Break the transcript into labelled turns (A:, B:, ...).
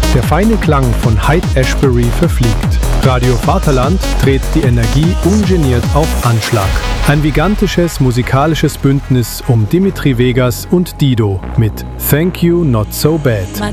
A: Der feine Klang von Haight-Ashbury verfliegt. Radio Vaterland dreht die Energie ungeniert auf Anschlag. Ein gigantisches musikalisches Bündnis um Dimitri Vegas und Dido mit Thank You Not So Bad.